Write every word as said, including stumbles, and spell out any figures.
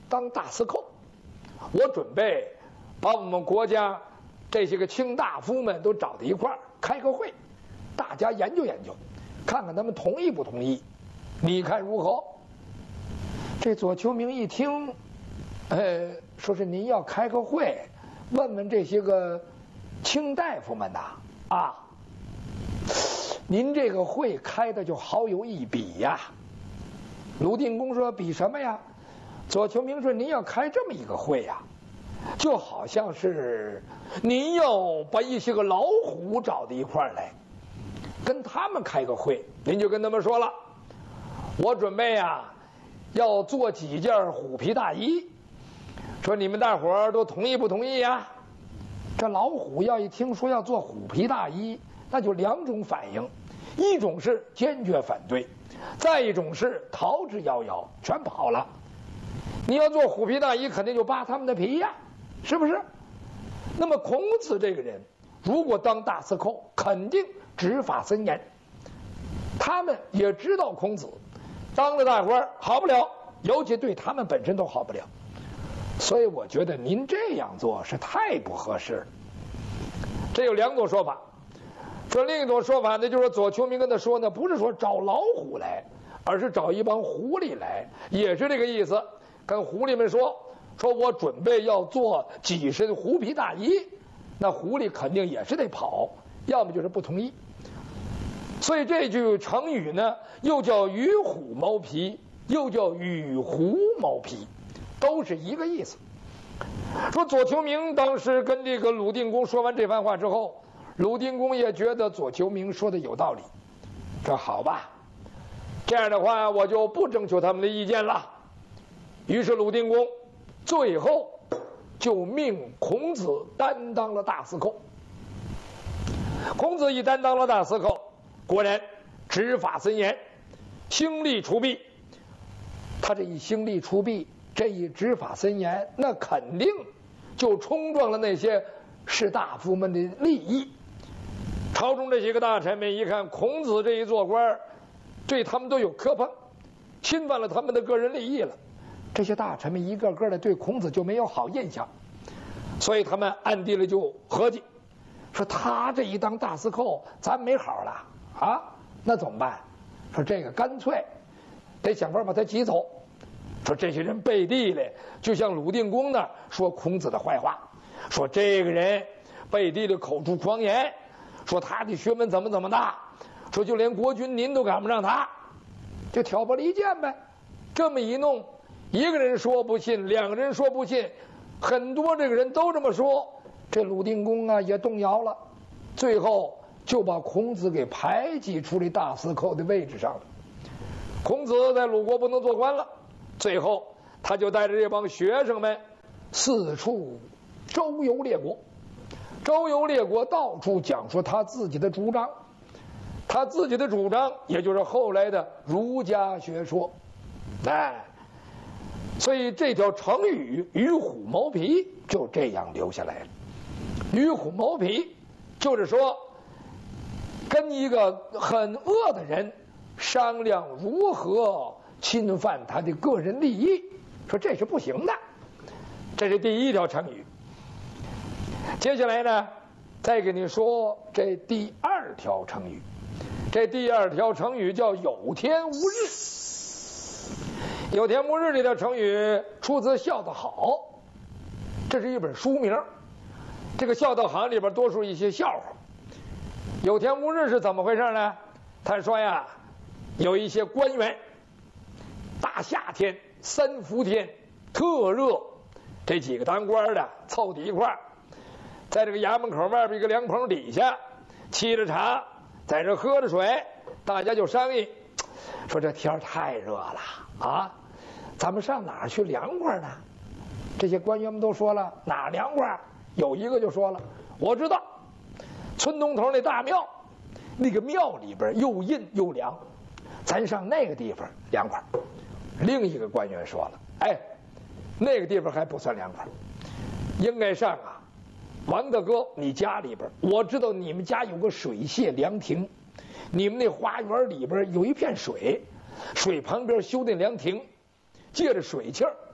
当大司寇，我准备把我们国家这些个卿大夫们都找到一块儿开个会，大家研究研究，看看他们同意不同意，你看如何？这左丘明一听，呃，说是您要开个会，问问这些个卿大夫们呐，啊，您这个会开的就好有一比呀。鲁定公说：“比什么呀？”左丘明说：“您要开这么一个会呀，就好像是您要把一些个老虎找到一块儿来，跟他们开个会。您就跟他们说了，我准备呀要做几件虎皮大衣，说你们大伙儿都同意不同意呀？”这老虎要一听说要做虎皮大衣，那就两种反应，一种是坚决反对，再一种是逃之夭夭，全跑了。你要做虎皮大衣，肯定就扒他们的皮呀，是不是？那么孔子这个人，如果当大司寇，肯定执法森严。他们也知道孔子当了大官好不了，尤其对他们本身都好不了。所以我觉得您这样做是太不合适了。这有两种说法。说另一种说法呢，就是左丘明跟他说呢，不是说找老虎来，而是找一帮狐狸来，也是这个意思。跟狐狸们说，说我准备要做几身狐皮大衣，那狐狸肯定也是得跑，要么就是不同意。所以这句成语呢，又叫与虎谋皮，又叫与狐谋皮，都是一个意思。说左丘明当时跟这个鲁定公说完这番话之后，鲁定公也觉得左丘明说的有道理，说好吧，这样的话我就不征求他们的意见了。于是鲁定公最后就命孔子担当了大司寇。孔子一担当了大司寇，果然执法森严，兴利除弊。他这一兴利除弊，这一执法森严，那肯定就冲撞了那些士大夫们的利益。朝中这些个大臣们一看孔子这一做官，对他们都有磕碰，侵犯了他们的个人利益了。这些大臣们一个个的对孔子就没有好印象，所以他们暗地里就合计，说他这一当大司寇，咱没好了啊，那怎么办？说这个干脆得想法把他挤走。说这些人背地里就像鲁定公那儿说孔子的坏话，说这个人背地里口出狂言，说他的学问怎么怎么大，说就连国君您都赶不上他，就挑拨离间呗。这么一弄，一个人说不信，两个人说不信，很多这个人都这么说，这鲁定公啊也动摇了，最后就把孔子给排挤出来大司寇的位置上了。孔子在鲁国不能做官了，最后他就带着这帮学生们四处周游列国，周游列国到处讲说他自己的主张，他自己的主张也就是后来的儒家学说。哎，所以这条成语与虎谋皮就这样留下来了。与虎谋皮就是说跟一个很恶的人商量如何侵犯他的个人利益，说这是不行的。这是第一条成语。接下来呢，再给你说这第二条成语。这第二条成语叫有天无日。有天无日这条成语出自《笑得好》，这是一本书名。这个《笑得好》里边多数一些笑话。有天无日是怎么回事呢？他说呀，有一些官员，大夏天三伏天特热，这几个当官的凑在一块儿，在这个衙门口外边一个凉棚底下沏着茶，在这喝着水，大家就商议说这天太热了啊，咱们上哪儿去凉快呢？这些官员们都说了，哪儿凉快？有一个就说了，我知道村东头那大庙，那个庙里边又阴又凉，咱上那个地方凉快。另一个官员说了，哎，那个地方还不算凉快，应该上啊王大哥你家里边，我知道你们家有个水榭凉亭，你们那花园里边有一片水，水旁边修那凉亭，借着水气儿